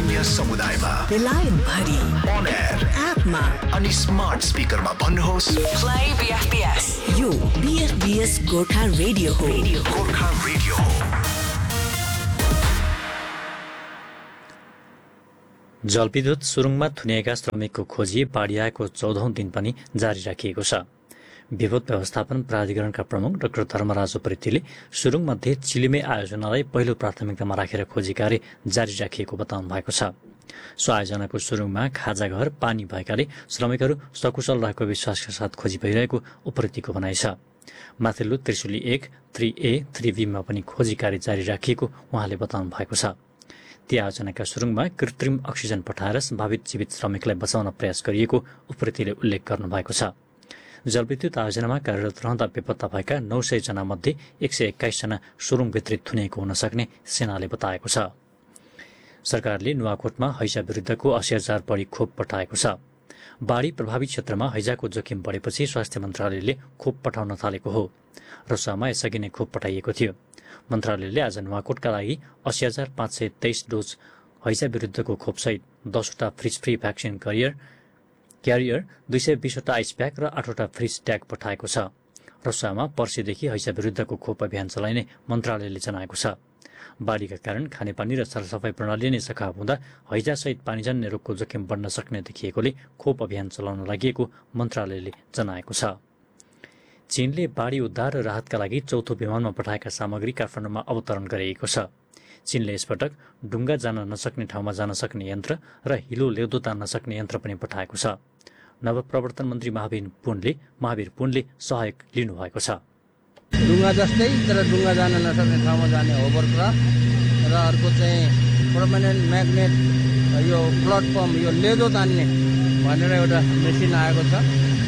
अन्य समुदायमा बेलायत भरि अन एयर एपमा अनि स्मार्ट स्पिकरमा भन्नुहोस् प्ले बीएफबीएस। यो बीएफबीएस गोर्खा रेडियो हो। गोर्खा रेडियो हो। जलविद्युत सुरुङमा थुनिएका श्रमिकको खोजी बाढी आएको 14औं दिन पनि जारी राखिएको छ। विपद व्यवस्थापन प्राधिकरणका प्रमुख डाक्टर धर्मराज उप्रेतीले सुरुङमध्ये चिलिमे आयोजनालाई पहिलो प्राथमिकतामा राखेर खोजी कार्य जारी राखिएको बताउनु भएको छ। सो आयोजनाको सुरुङमा खाजाघर पानी भएकाले श्रमिकहरू सकुशल रहेको विश्वासका साथ खोजी भइरहेको उप्रेतीको भनाइ छ। माथिल्लो त्रिशुली 1, 3A, 3Bमा पनि खोजी कार्य जारी राखिएको उहाँले बताउनु भएको छ। ती आयोजनाका सुरुङमा कृत्रिम अक्सिजन पठाएर सम्भावित जीवित श्रमिकलाई बचाउन प्रयास गरिएको उप्रेतीले उल्लेख गर्नुभएको छ। जलविद्युत आयोजनामा कार्यरत रहँदा बेपत्ता भएका 900 जना मध्ये 121 जना सुरुङभित्रै थुनिएको हुन सक्ने सेनाले बताएको छ। सरकारले नुवाकोटमा हैजा विरुद्धको 80,000 बढी खोप पठाएको छ। बाढी प्रभावित क्षेत्रमा हैजाको जोखिम बढेपछि स्वास्थ्य मन्त्रालयले खोप पठाउन थालेको हो। रसुवामा यसअघि नै खोप पठाइएको थियो। मन्त्रालयले आज नुवाकोटका लागि 80,523 डोज हैजा विरुद्धको खोपसहित 10वटा fridge free vaccine career 220वटा ice pack र 8वटा फ्रिज ट्याग पठाएको छ। रसुवामा पर्सिदेखि हैजा विरुद्धको खोप अभियान चलाइने मन्त्रालयले जनाएको छ। बाढीका कारण खानेपानी र सरसफाई प्रणाली नै सखाव हुँदा हैजासहित पानीजन्य रोगको जोखिम बढ्न सक्ने देखिएकोले खोप अभियान चलाउन लागि मन्त्रालयले जनाएको छ। चीनले बाढी उद्धार र राहतका लागि चौथो विमानमा पठाएका सामग्री काठमाडौँमा अवतरण गरिएको छ। चीनले यसपटक डुङ्गा जान नसक्ने ठाउँमा जान सक्ने यन्त्र र हिलो लेउदो तान्न सक्ने यन्त्र पनि पठाएको छ। नवप्रवर्तन मन्त्री महावीर पुनले सहयोग लिनुभएको छ। डुङ्गा जस्तै तर डुङ्गा जान नसक्ने ठाउँमा जाने होभरक्राफ्ट र अर्को चाहिँ पर्मानेन्ट म्याग्नेट यो प्लेटफर्म यो लेदो तान्ने भनेर एउटा मेसिन आएको छ।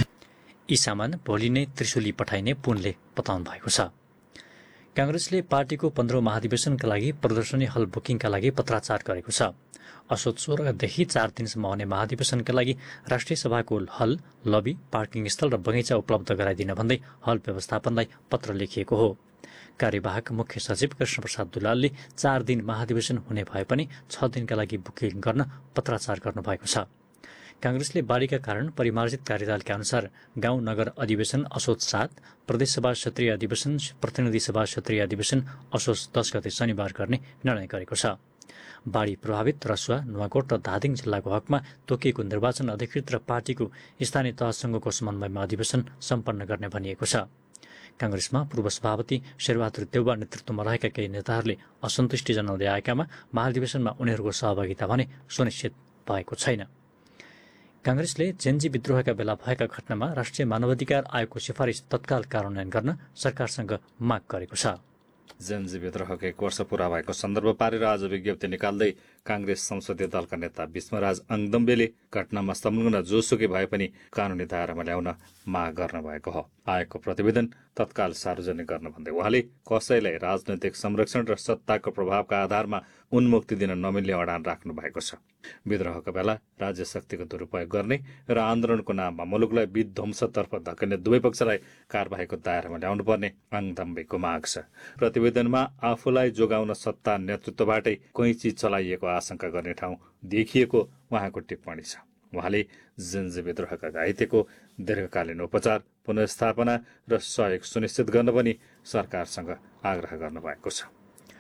यी सामान भोलि नै त्रिशुली पठाइने पुनले बताउनु भएको छ। कांग्रेसले पार्टीको 15औं महाधिवेशनका लागि प्रदर्शनी हल बुकिङका लागि पत्राचार गरेको छ। असोज 16 देखि 4 दिनसम्म हुने महाधिवेशनका लागि राष्ट्रिय सभाको हल, लबी, पार्किङ स्थल र बगैँचा उपलब्ध गराइदिन भन्दै हल व्यवस्थापनलाई पत्र लेखिएको हो। कार्यवाहक मुख्य सचिव कृष्णप्रसाद दुलालले 4 दिन महाधिवेशन हुने भए पनि 6 दिनका लागि बुकिङ गर्न पत्राचार गर्नुभएको छ। कांग्रेसले बाढीका कारण परिमार्जित कार्यकालका अनुसार गाउँ नगर अधिवेशन असोज 7, प्रदेशसभा क्षेत्रीय अधिवेशन, प्रतिनिधि सभा क्षेत्रीय अधिवेशन असोज 10 गते शनिबार गर्ने निर्णय गरेको छ। बाढी प्रभावित रसुवा, नुवाकोट र धादिङ जिल्लाको हकमा तोकिएको निर्वाचन अधिकृत र पार्टीको स्थानीय तहसँगको समन्वयमा अधिवेशन सम्पन्न गर्ने भनिएको छ। कांग्रेसमा पूर्व सभापति शेरबहादुर देउवा नेतृत्वमा रहेका केही नेताहरूले असन्तुष्टि जनाउँदै आएकामा महाधिवेशनमा उनीहरूको सहभागिता भने सुनिश्चित भएको छैन। कांग्रेसले जेन्जी विद्रोहका बेला भएका घटनामा राष्ट्रिय मानवाधिकार आयोगको सिफारिस तत्काल कार्यान्वयन गर्न सरकारसँग माग गरेको छ। जेन्जी विद्रोहको 1 वर्ष पूरा भएको सन्दर्भ पारेर आज विज्ञप्ति निकाल्दै कांग्रेस संसदीय दलका नेता विष्णुराज अङदम्बेले घटनामा संलग्न जोसुकै भए पनि कानूनी दायरामा ल्याउन माग गर्न भएको हो। आयोगको प्रतिवेदन तत्काल सार्वजनिक गर्न भन्दै उहाँले कसैलाई राजनैतिक संरक्षण र सत्ताको प्रभावका आधारमा उन्मुक्ति दिन नमिल्ने अडान राख्नु भएको छ। विद्रोहको बेला राज्य शक्तिको दुरूपयोग गर्ने र आन्दोलनको नाममा मुलुकलाई विध्वंसतर्फ धकेल्ने दुवै पक्षलाई कारबाहीको दायरामा ल्याउनुपर्ने अङदम्बेको माग छ। प्रतिवेदनमा आफूलाई जोगाउन सत्ता नेतृत्वबाटै कैँची चलाइएको आशंका गर्ने ठाउँ देखिएको उहाँको टिप्पणी छ। उहाँले जेन्जी विद्रोहका घाइतेको दीर्घकालीन उपचार, पुनर्स्थापना र सहयोग सुनिश्चित गर्न पनि सरकारसँग आग्रह गर्नुभएको छ।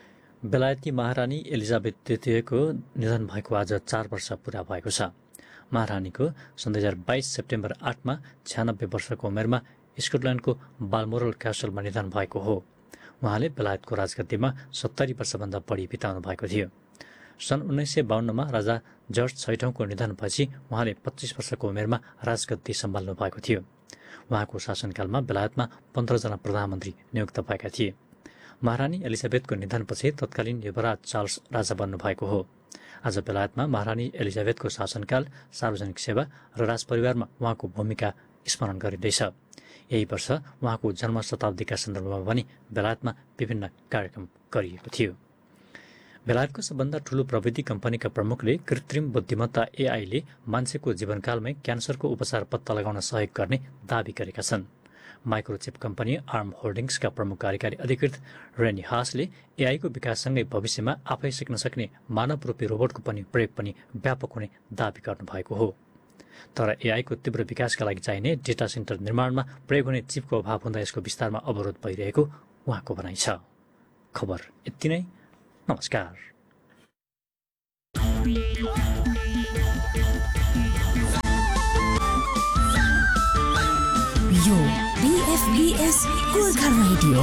बेलायती महारानी एलिजाबेथ द्वितीयको निधन भएको आज 4 वर्ष पूरा भएको छ। महारानीको सन् 2022 सेप्टेम्बर 8मा 96 वर्षको उमेरमा स्कटल्याण्डको बालमोरल क्यासलमा निधन भएको हो। उहाँले बेलायतको राजगद्दीमा 70 वर्षभन्दा बढी बिताउनु भएको थियो। सन् 1952मा राजा जर्ज 6औँको निधनपछि उहाँले 25 वर्षको उमेरमा राजगद्दी सम्हाल्नु भएको थियो। उहाँको शासनकालमा बेलायतमा 15 जना प्रधानमन्त्री नियुक्त भएका थिए। महारानी एलिजाबेथको निधनपछि तत्कालीन युवराज चार्ल्स राजा बन्नुभएको हो। आज बेलायतमा महारानी एलिजाबेथको शासनकाल, सार्वजनिक सेवा र राजपरिवारमा उहाँको भूमिका स्मरण गरिँदैछ। यही वर्ष उहाँको जन्म शताब्दीका सन्दर्भमा पनि बेलायतमा विभिन्न कार्यक्रम गरिएको थियो। बेलायतको सबभन्दा ठूलो प्रविधि कम्पनीका प्रमुखले कृत्रिम बुद्धिमत्ता एआईले मान्छेको जीवनकालमै क्यान्सरको उपचार पत्ता लगाउन सहयोग गर्ने दावी गरेका छन्। माइक्रोचिप कम्पनी आर्म होल्डिङ्सका प्रमुख कार्यकारी अधिकृत रेनी हासले एआईको विकाससँगै भविष्यमा आफै सिक्न सक्ने मानवरूपी रोबोटको पनि प्रयोग पनि व्यापक हुने दावी गर्नुभएको हो। तर एआईको तीव्र विकासका लागि चाहिने डेटा सेन्टर निर्माणमा प्रयोग हुने चिपको अभाव हुँदा यसको विस्तारमा अवरोध भइरहेको उहाँको भनाइ छ। खबर यति नै। नमस्कार। यो BFBS गोर्खा रेडियो